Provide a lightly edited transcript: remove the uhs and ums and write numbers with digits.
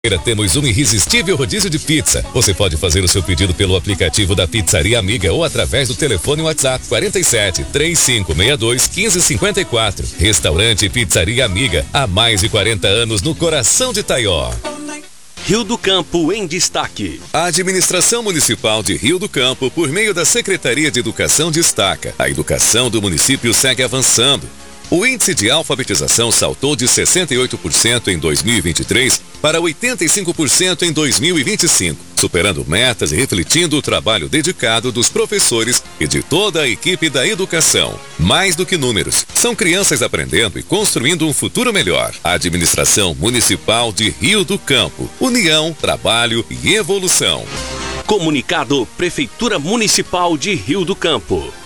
Temos um irresistível rodízio de pizza. Você pode fazer o seu pedido pelo aplicativo da Pizzaria Amiga ou através do telefone WhatsApp 47 3562 1554. Restaurante Pizzaria Amiga, há mais de 40 anos no coração de Taió. Rio do Campo em destaque. A administração municipal de Rio do Campo, por meio da Secretaria de Educação, destaca: a educação do município segue avançando. O índice de alfabetização saltou de 68% em 2023 para 85% em 2025, superando metas e refletindo o trabalho dedicado dos professores e de toda a equipe da educação. Mais do que números, são crianças aprendendo e construindo um futuro melhor. A administração municipal de Rio do Campo. União, trabalho e evolução. Comunicado Prefeitura Municipal de Rio do Campo.